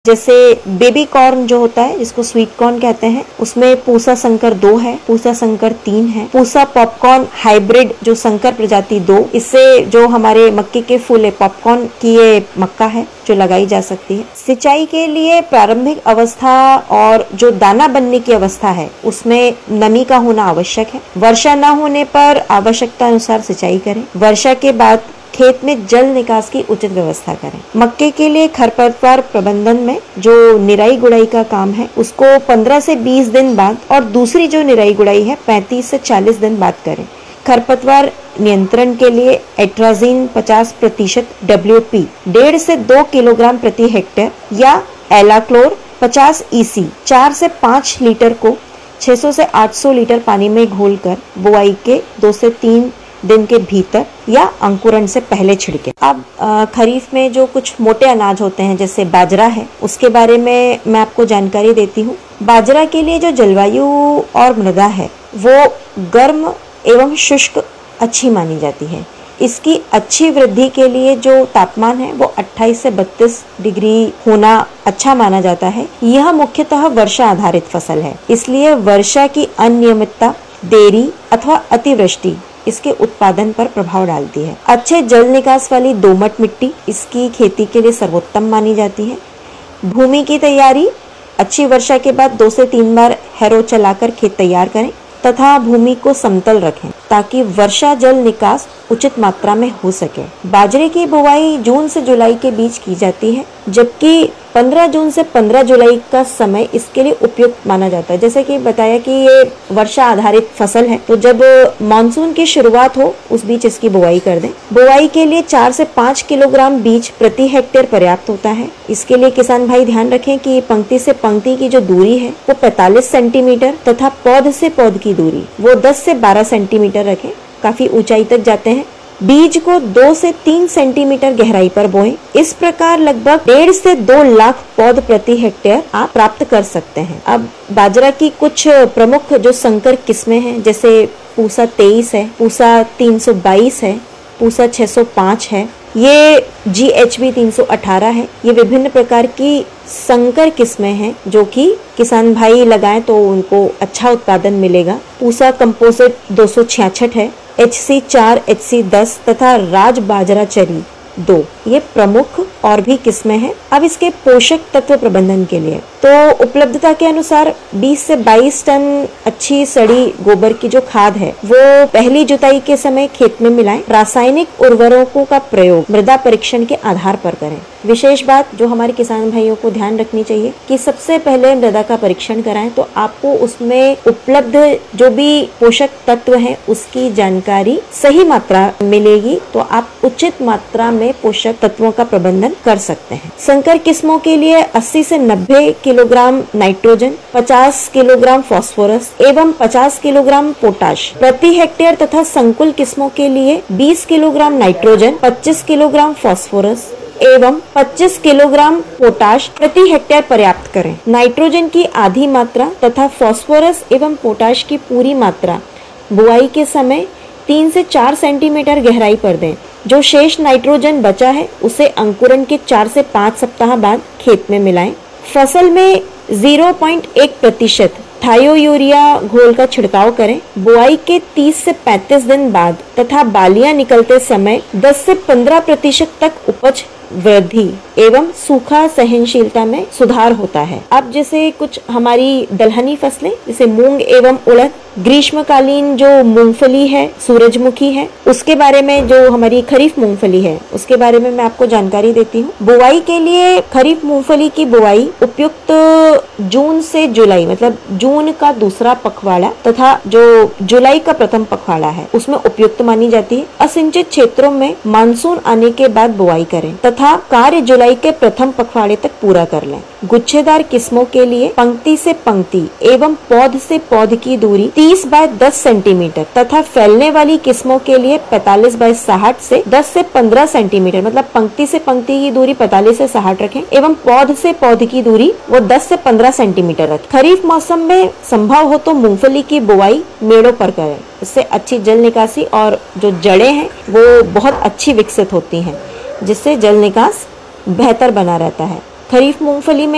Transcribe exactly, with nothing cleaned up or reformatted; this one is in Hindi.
जैसे बेबी कॉर्न जो होता है जिसको स्वीट कॉर्न कहते हैं, उसमें पूसा संकर दो है, पूसा संकर तीन है, पूसा पॉपकॉर्न हाइब्रिड जो संकर प्रजाति दो, इससे जो हमारे मक्के के फूल है पॉपकॉर्न की ये मक्का है जो लगाई जा सकती है। सिंचाई के लिए प्रारंभिक अवस्था और जो दाना बनने की अवस्था है उसमें नमी का होना आवश्यक है। वर्षा न होने पर आवश्यकता अनुसार सिंचाई करें। वर्षा के बाद खेत में जल निकास की उचित व्यवस्था करें। मक्के के लिए खरपतवार प्रबंधन में जो निराई गुड़ाई का काम है उसको पंद्रह से बीस दिन बाद और दूसरी जो निराई गुड़ाई है पैंतीस से चालीस दिन बाद करें। खरपतवार नियंत्रण के लिए एट्राजीन पचास प्रतिशत डब्ल्यू पी डेढ़ से दो किलोग्राम प्रति हेक्टेयर या एलाक्लोर पचास ईसी चार से पाँच लीटर को छह सौ से आठ सौ लीटर पानी में घोलकर बुआई के दो से तीन दिन के भीतर या अंकुरण से पहले छिड़के। अब खरीफ में जो कुछ मोटे अनाज होते हैं जैसे बाजरा है, उसके बारे में मैं आपको जानकारी देती हूँ। बाजरा के लिए जो जलवायु और मृदा है वो गर्म एवं शुष्क अच्छी मानी जाती है। इसकी अच्छी वृद्धि के लिए जो तापमान है वो अट्ठाईस से बत्तीस डिग्री होना अच्छा माना जाता है। यह मुख्यतः वर्षा आधारित फसल है, इसलिए वर्षा की अनियमितता, देरी अथवा अतिवृष्टि इसके उत्पादन पर प्रभाव डालती है। अच्छे जल निकास वाली दोमट मिट्टी इसकी खेती के लिए सर्वोत्तम मानी जाती है। भूमि की तैयारी, अच्छी वर्षा के बाद दो से तीन बार हैरो चलाकर खेत तैयार करें तथा भूमि को समतल रखें ताकि वर्षा जल निकास उचित मात्रा में हो सके। बाजरे की बुवाई जून से जुलाई के बीच की जाती है, जबकि पंद्रह जून से पंद्रह जुलाई का समय इसके लिए उपयुक्त माना जाता है। जैसे कि बताया कि ये वर्षा आधारित फसल है, तो जब मानसून की शुरुआत हो उस बीच इसकी बुवाई कर दें। बुवाई के लिए चार से पाँच किलोग्राम बीज प्रति हेक्टेयर पर्याप्त होता है। इसके लिए किसान भाई ध्यान रखें कि पंक्ति से पंक्ति की जो दूरी है वो पैंतालीस सेंटीमीटर तथा पौध से पौध की दूरी वो दस से बारह सेंटीमीटर रखें। काफी ऊंचाई तक जाते हैं। बीज को दो से तीन सेंटीमीटर गहराई पर बोएं। इस प्रकार लगभग डेढ़ से दो लाख पौध प्रति हेक्टेयर आप प्राप्त कर सकते हैं। अब बाजरा की कुछ प्रमुख जो संकर किस्में हैं जैसे पूसा तेईस है, पूसा तीन सौ बाईस है, पूसा छह सौ पाँच है, ये जी एच बी तीन सौ अठारह है। ये विभिन्न प्रकार की संकर किस्में हैं जो कि किसान भाई लगाएं तो उनको अच्छा उत्पादन मिलेगा। पूसा कंपोजिट दो सौ छियासठ है, एच सी चार, एच सी दस तथा राज बाजरा चरी दो, ये प्रमुख और भी किस्में हैं। अब इसके पोषक तत्व प्रबंधन के लिए तो उपलब्धता के अनुसार बीस से बाईस टन अच्छी सड़ी गोबर की जो खाद है वो पहली जुताई के समय खेत में मिलाएं। रासायनिक उर्वरकों का प्रयोग मृदा परीक्षण के आधार पर करें। विशेष बात जो हमारे किसान भाइयों को ध्यान रखनी चाहिए कि सबसे पहले मृदा का परीक्षण कराएं तो आपको उसमें उपलब्ध जो भी पोषक तत्व हैं उसकी जानकारी सही मात्रा मिलेगी, तो आप उचित मात्रा में पोषक तत्वों का प्रबंधन कर सकते हैं। संकर किस्मों के लिए अस्सी से नब्बे किलोग्राम नाइट्रोजन, पचास किलोग्राम फास्फोरस एवं पचास किलोग्राम पोटाश प्रति हेक्टेयर तथा संकुल किस्मों के लिए बीस किलोग्राम नाइट्रोजन, पच्चीस किलोग्राम फास्फोरस एवं पच्चीस किलोग्राम पोटाश प्रति हेक्टेयर पर्याप्त करें। नाइट्रोजन की आधी मात्रा तथा फास्फोरस एवं पोटाश की पूरी मात्रा बुआई के समय तीन से चार सेंटीमीटर गहराई पर दें। जो शेष नाइट्रोजन बचा है उसे अंकुरण के चार से पाँच सप्ताह बाद खेत में मिलाएं। फसल में ज़ीरो पॉइंट एक प्रतिशत थायो यूरिया घोल का छिड़काव करें। बुआई के तीस से पैंतीस दिन बाद तथा बालियां निकलते समय दस से पंद्रह प्रतिशत तक उपज वृद्धि एवं सूखा सहनशीलता में सुधार होता है। अब जैसे कुछ हमारी दलहनी फसलें जैसे मूंग एवं उड़द, ग्रीष्मकालीन जो मूंगफली है, सूरजमुखी है, उसके बारे में जो हमारी खरीफ मूंगफली है उसके बारे में मैं आपको जानकारी देती हूँ। बुआई के लिए खरीफ मूंगफली की बुआई उपयुक्त जून से जुलाई मतलब जून का दूसरा पखवाड़ा तथा जो जुलाई का प्रथम पखवाड़ा है उसमें उपयुक्त मानी जाती है। असिंचित क्षेत्रों में मानसून आने के बाद बुआई करें तथा कार्य जुलाई के प्रथम पखवाड़े तक पूरा कर लें। गुच्छेदार किस्मों के लिए पंक्ति से पंक्ति एवं पौध से पौध की दूरी तीस बाय दस सेंटीमीटर तथा फैलने वाली किस्मों के लिए पैंतालीस बाय साठ से दस से पंद्रह सेंटीमीटर मतलब पंक्ति से पंक्ति की दूरी पैंतालीस से साठ रखें एवं पौध से पौध की दूरी वो दस से पंद्रह सेंटीमीटर रखें। खरीफ मौसम में संभव हो तो मूंगफली की बुआई मेड़ों पर करें, इससे अच्छी जल निकासी और जो जड़ें हैं वो बहुत अच्छी विकसित होती हैं, जिससे जल निकास बेहतर बना रहता है। खरीफ मूंगफली में